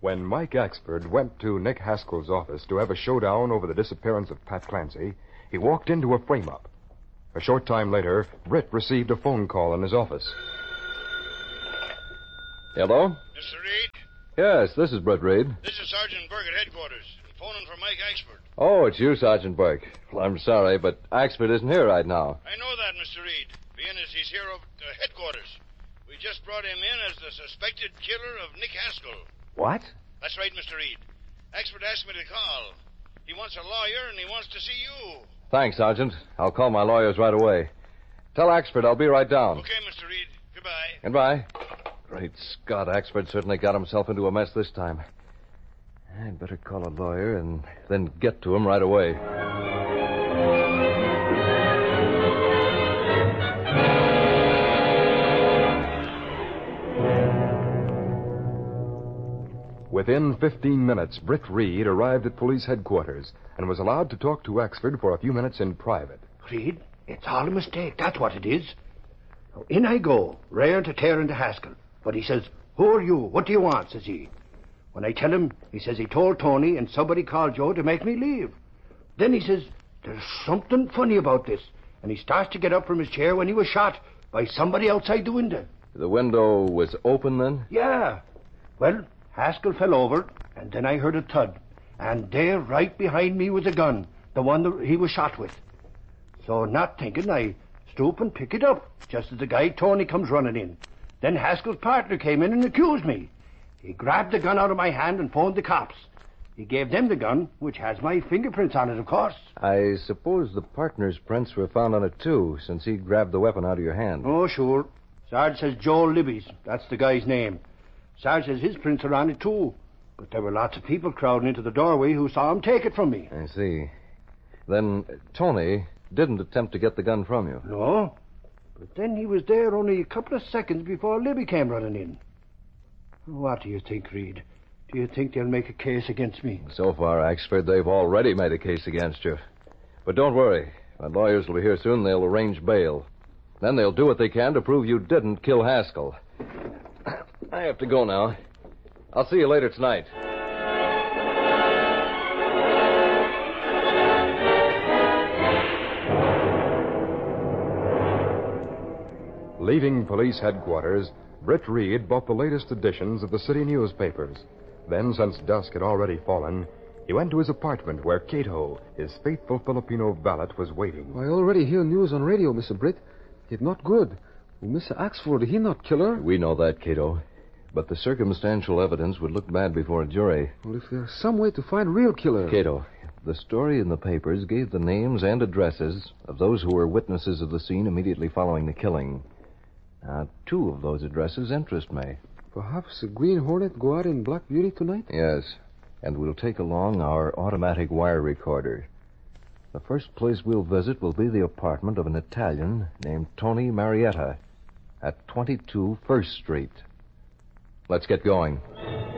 When Mike Axford went to Nick Haskell's office to have a showdown over the disappearance of Pat Clancy, he walked into a frame-up. A short time later, Britt received a phone call in his office. Hello? Mr. Reed? Yes, this is Britt Reed. This is Sergeant Burke at headquarters. Phoning for Mike Axford. Oh, it's you, Sergeant Burke. Well, I'm sorry, but Axford isn't here right now. I know that, Mr. Reed. Being as he's here over at headquarters. We just brought him in as the suspected killer of Nick Haskell. What? That's right, Mr. Reed. Axford asked me to call. He wants a lawyer, and he wants to see you. Thanks, Sergeant. I'll call my lawyers right away. Tell Axford I'll be right down. Okay, Mr. Reed. Goodbye. Goodbye. Great Scott, Axford certainly got himself into a mess this time. I'd better call a lawyer and then get to him right away. Within 15 minutes, Britt Reed arrived at police headquarters and was allowed to talk to Axford for a few minutes in private. Reed, it's all a mistake. That's what it is. Now, in I go, raring to tear into Haskell. But he says, "Who are you? What do you want?" says he. When I tell him, he says he told Tony and somebody called Joe to make me leave. Then he says, "There's something funny about this." And he starts to get up from his chair when he was shot by somebody outside the window. The window was open then? Yeah. Well, Haskell fell over, and then I heard a thud. And there, right behind me, was a gun, the one that he was shot with. So, not thinking, I stoop and pick it up, just as the guy Tony comes running in. Then Haskell's partner came in and accused me. He grabbed the gun out of my hand and phoned the cops. He gave them the gun, which has my fingerprints on it, of course. I suppose the partner's prints were found on it, too, since he grabbed the weapon out of your hand. Oh, sure. Sarge says Joe Libby's. That's the guy's name. Sarge says his prints are on it, too. But there were lots of people crowding into the doorway who saw him take it from me. I see. Then Tony didn't attempt to get the gun from you. No. But then he was there only a couple of seconds before Libby came running in. What do you think, Reed? Do you think they'll make a case against me? So far, Axford, they've already made a case against you. But don't worry. My lawyers will be here soon. They'll arrange bail. Then they'll do what they can to prove you didn't kill Haskell. I have to go now. I'll see you later tonight. Leaving police headquarters, Britt Reed bought the latest editions of the city newspapers. Then, since dusk had already fallen, he went to his apartment where Cato, his faithful Filipino valet, was waiting. I already hear news on radio, Mr. Britt. It's not good. Mr. Axford, he not killer? We know that, Cato. But the circumstantial evidence would look bad before a jury. Well, if there's some way to find real killer... Cato, the story in the papers gave the names and addresses of those who were witnesses of the scene immediately following the killing. Now, 2 of those addresses interest me. Perhaps the Green Hornet go out in Black Beauty tonight? Yes, and we'll take along our automatic wire recorder. The first place we'll visit will be the apartment of an Italian named Tony Marietta at 22 First Street. Let's get going.